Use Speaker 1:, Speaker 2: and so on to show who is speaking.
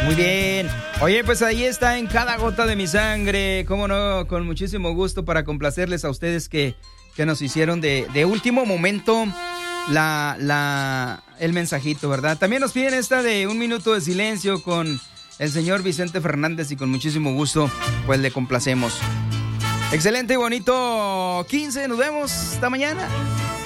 Speaker 1: Muy bien. Oye, pues ahí está En Cada Gota de Mi Sangre. Cómo no, con muchísimo gusto para complacerles a ustedes que nos hicieron de último momento el mensajito, ¿verdad? También nos piden esta de Un Minuto de Silencio con el señor Vicente Fernández y con muchísimo gusto pues le complacemos. Excelente y bonito 15, nos vemos esta mañana.